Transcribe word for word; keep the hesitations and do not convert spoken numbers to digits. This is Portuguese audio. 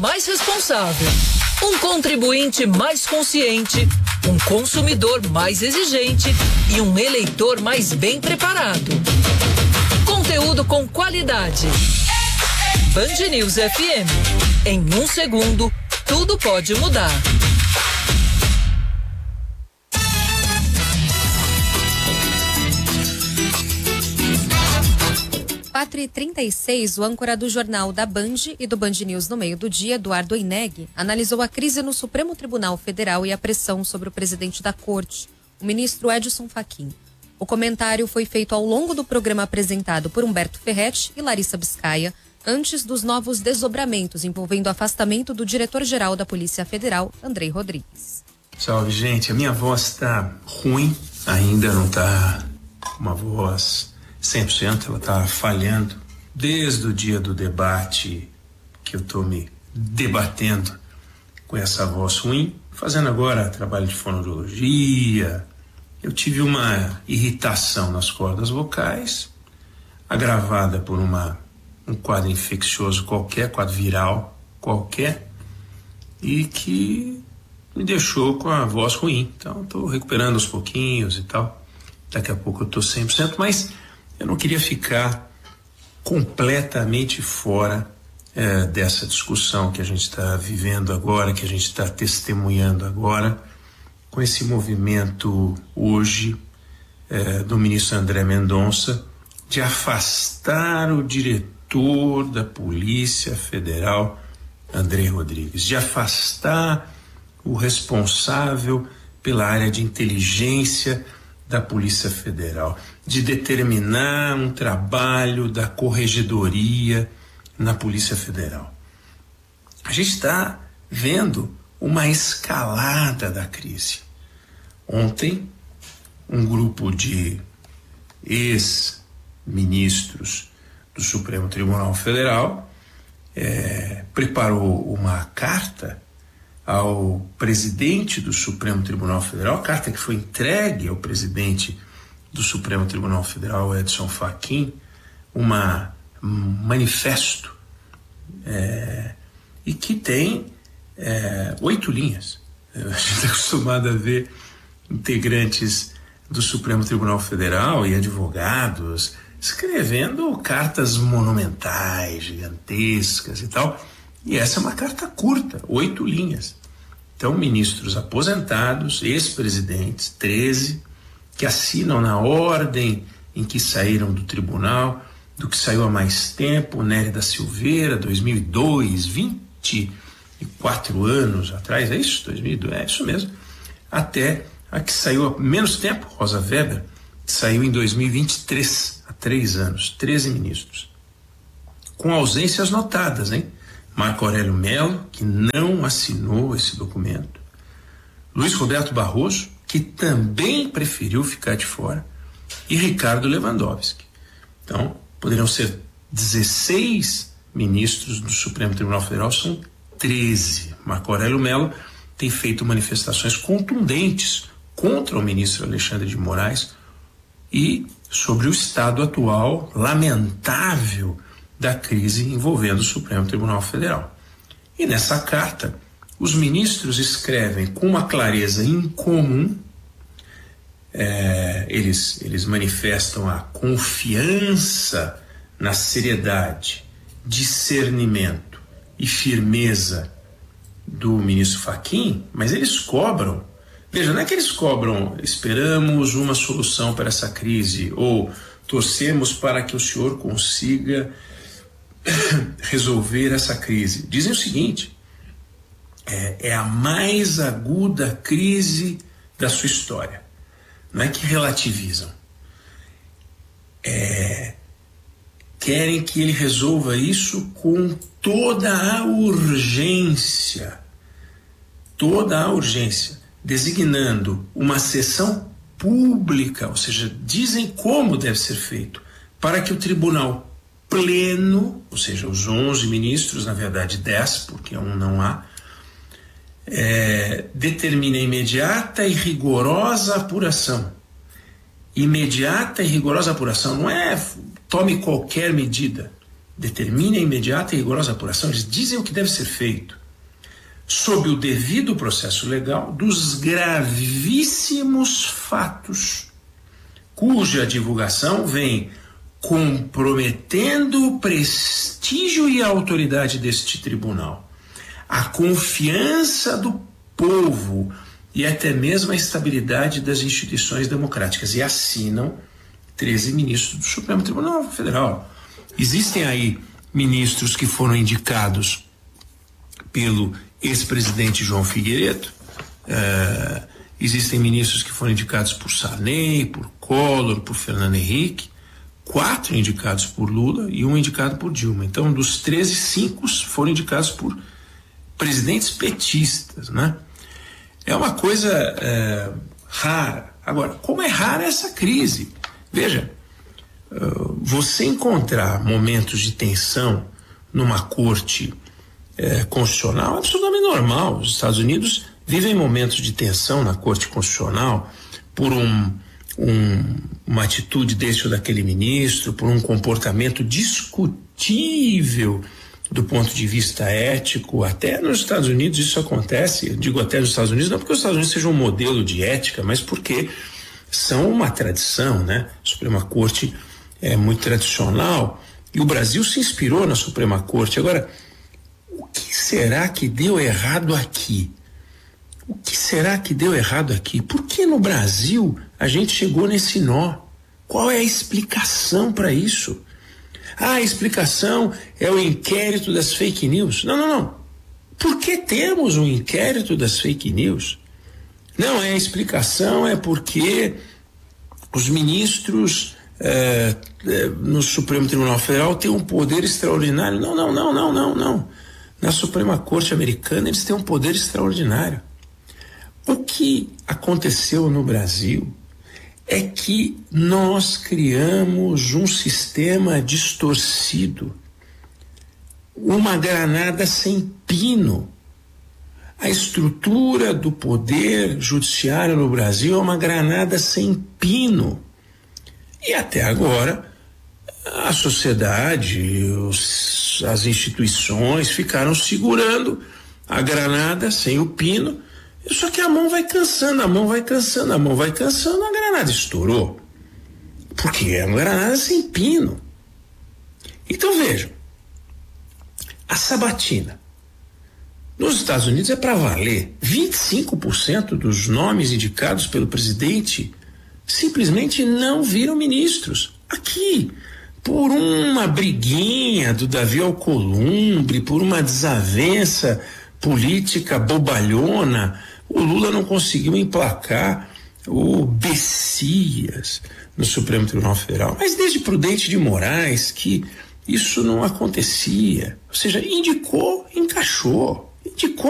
mais responsável, um contribuinte mais consciente, um consumidor mais exigente e um eleitor mais bem preparado. Conteúdo com qualidade. Band News F M. Em um segundo, tudo pode mudar. quatro e trinta e seis, o âncora do jornal da Band e do Band News no meio do dia, Eduardo Oineg, analisou a crise no Supremo Tribunal Federal e a pressão sobre o presidente da corte, o ministro Edson Fachin. O comentário foi feito ao longo do programa apresentado por Humberto Ferretti e Larissa Biscaia, antes dos novos desdobramentos envolvendo o afastamento do diretor-geral da Polícia Federal, Andrei Rodrigues. Salve, gente. A minha voz está ruim, ainda não está uma voz cem por cento, ela está falhando. Desde o dia do debate que eu estou me debatendo com essa voz ruim, fazendo agora trabalho de fonologia, eu tive uma irritação nas cordas vocais, agravada por uma, um quadro infeccioso qualquer, quadro viral qualquer, e que me deixou com a voz ruim. Então, estou recuperando aos pouquinhos e tal. Daqui a pouco eu estou cem por cento, mas eu não queria ficar completamente fora eh, dessa discussão que a gente está vivendo agora, que a gente está testemunhando agora, com esse movimento hoje eh, do ministro André Mendonça de afastar o diretor da Polícia Federal, Andrei Rodrigues, de afastar o responsável pela área de inteligência da Polícia Federal, de determinar um trabalho da corregedoria na Polícia Federal. A gente está vendo uma escalada da crise. Ontem, um grupo de ex-ministros do Supremo Tribunal Federal é, preparou uma carta ao presidente do Supremo Tribunal Federal, carta que foi entregue ao presidente do Supremo Tribunal Federal, Edson Fachin, uma, um manifesto é, e que tem é, oito linhas. A gente está acostumado a ver integrantes do Supremo Tribunal Federal e advogados escrevendo cartas monumentais, gigantescas e tal. E essa é uma carta curta, oito linhas. Então, ministros aposentados, ex-presidentes, treze, que assinam na ordem em que saíram do tribunal, do que saiu há mais tempo, Nery da Silveira, dois mil e dois, vinte e quatro anos atrás, é isso? dois mil e dois, é isso mesmo. Até a que saiu há menos tempo, Rosa Weber, que saiu em dois mil e vinte e três, há três anos, treze ministros. Com ausências notadas, hein? Marco Aurélio Mello, que não assinou esse documento. Luiz Roberto Barroso, que também preferiu ficar de fora. E Ricardo Lewandowski. Então, poderiam ser dezesseis ministros do Supremo Tribunal Federal, são treze. Marco Aurélio Mello tem feito manifestações contundentes contra o ministro Alexandre de Moraes e sobre o estado atual lamentável da crise envolvendo o Supremo Tribunal Federal. E nessa carta, os ministros escrevem com uma clareza incomum, é, eles, eles manifestam a confiança na seriedade, discernimento e firmeza do ministro Fachin, mas eles cobram, veja, não é que eles cobram, esperamos uma solução para essa crise, ou torcemos para que o senhor consiga resolver essa crise. Dizem o seguinte, é, é a mais aguda crise da sua história. Não é que relativizam. É, querem que ele resolva isso com toda a urgência, toda a urgência, designando uma sessão pública, ou seja, dizem como deve ser feito, para que o tribunal pleno, ou seja, os onze ministros, na verdade dez, porque um não há, é, determina imediata e rigorosa apuração. Imediata e rigorosa apuração não é tome qualquer medida, determine a imediata e rigorosa apuração, eles dizem o que deve ser feito, sob o devido processo legal, dos gravíssimos fatos cuja divulgação vem comprometendo o prestígio e a autoridade deste tribunal, a confiança do povo e até mesmo a estabilidade das instituições democráticas. E assinam treze ministros do Supremo Tribunal Federal. Existem aí ministros que foram indicados pelo ex-presidente João Figueiredo, uh, existem ministros que foram indicados por Sarney, por Collor, por Fernando Henrique, quatro indicados por Lula e um indicado por Dilma. Então, dos treze, cinco foram indicados por presidentes petistas, né? É uma coisa é, rara. Agora, como é rara essa crise? Veja, uh, você encontrar momentos de tensão numa corte é, constitucional é absolutamente normal. Os Estados Unidos vivem momentos de tensão na corte constitucional por um, um, uma atitude desse ou daquele ministro, por um comportamento discutível do ponto de vista ético. Até nos Estados Unidos isso acontece. Eu digo até nos Estados Unidos, não porque os Estados Unidos sejam um modelo de ética, mas porque são uma tradição, né? A Suprema Corte é muito tradicional e o Brasil se inspirou na Suprema Corte. Agora, o que será que deu errado aqui? O que será que deu errado aqui? Por que no Brasil a gente chegou nesse nó? Qual é a explicação para isso? Ah, a explicação é o inquérito das fake news. Não, não, não. Por que temos um inquérito das fake news? Não, é a explicação é porque os ministros eh, eh, no Supremo Tribunal Federal têm um poder extraordinário. Não, não, não, não, não, não. Na Suprema Corte Americana eles têm um poder extraordinário. O que aconteceu no Brasil é que nós criamos um sistema distorcido, uma granada sem pino. A estrutura do poder judiciário no Brasil é uma granada sem pino. E até agora, a sociedade, os, as instituições ficaram segurando a granada sem o pino. Só que a mão vai cansando, a mão vai cansando, a mão vai cansando, a granada estourou. Porque é uma granada sem pino. Então vejam, a sabatina nos Estados Unidos é para valer. vinte e cinco por cento dos nomes indicados pelo presidente simplesmente não viram ministros. Aqui, por uma briguinha do Davi Alcolumbre, por uma desavença política bobalhona, o Lula não conseguiu emplacar o Bessias no Supremo Tribunal Federal. Mas desde Prudente de Moraes que isso não acontecia. Ou seja, indicou, encaixou. Indicou,